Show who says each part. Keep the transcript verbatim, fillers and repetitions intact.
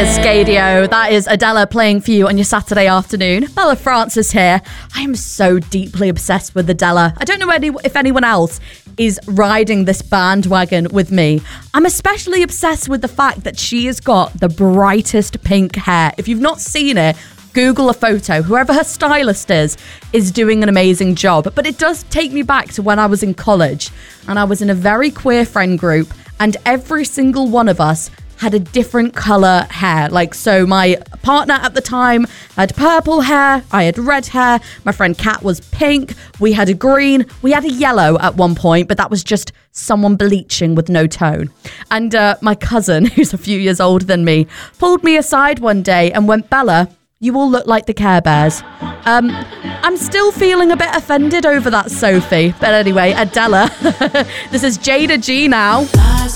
Speaker 1: is Scadio. That is Adela playing for you on your Saturday afternoon. Bella Francis here. I am so deeply obsessed with Adela. I don't know any, if anyone else is riding this bandwagon with me. I'm especially obsessed with the fact that she has got the brightest pink hair. If you've not seen it, Google a photo. Whoever her stylist is, is doing an amazing job. But it does take me back to when I was in college and I was in a very queer friend group, and every single one of us had a different colour hair. Like, so my partner at the time had purple hair, I had red hair, my friend Kat was pink, we had a green, we had a yellow at one point, but that was just someone bleaching with no tone. And uh, my cousin, who's a few years older than me, pulled me aside one day and went, "Bella, you all look like the Care Bears." Um, I'm still feeling a bit offended over that, Sophie. But anyway, Adela, this is Jada G now.